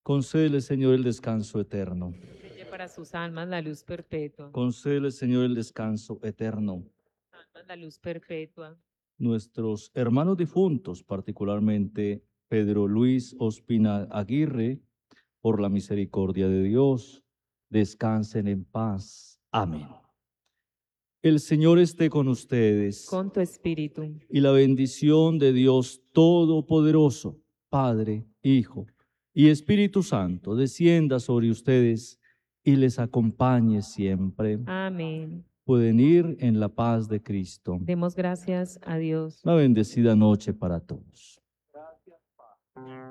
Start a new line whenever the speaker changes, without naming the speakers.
Concédele, Señor, el descanso eterno.
Selle para sus almas la luz perpetua.
Concédele, Señor, el descanso eterno.
Almas la luz perpetua.
Nuestros hermanos difuntos, particularmente Pedro Luis Ospina Aguirre, por la misericordia de Dios, descansen en paz. Amén. El Señor esté con ustedes
Con tu espíritu.
y la bendición de Dios Todopoderoso, Padre, Hijo y Espíritu Santo, descienda sobre ustedes y les acompañe siempre.
Amén.
Pueden ir en la paz de Cristo.
Demos gracias a Dios.
Una bendecida noche para todos.